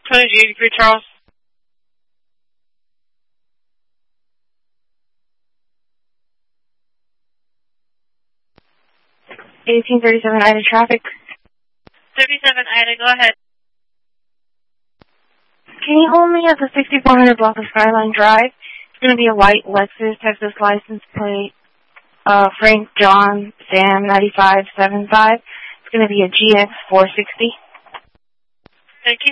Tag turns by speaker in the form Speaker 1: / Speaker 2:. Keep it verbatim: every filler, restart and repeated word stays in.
Speaker 1: twenty G eighty-three, Charles.
Speaker 2: eighteen thirty-seven Ida traffic.
Speaker 1: thirty-seven Ida, go ahead.
Speaker 2: Can you hold me at the sixty-four hundred block of Skyline Drive? It's going to be a white Lexus, Texas license plate, uh, Frank John Sam ninety-five seventy-five. It's going to be a G X four sixty.
Speaker 1: Thank you.